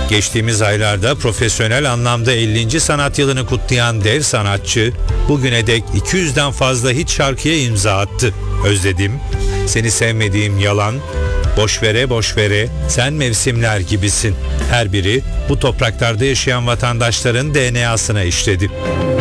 Geçtiğimiz aylarda profesyonel anlamda 50. sanat yılını kutlayan dev sanatçı bugüne dek 200'den fazla hit şarkıya imza attı. Özledim, Seni Sevmediğim Yalan, Boş Vere Boş Vere, Sen Mevsimler gibisin. Her biri bu topraklarda yaşayan vatandaşların DNA'sına işledi.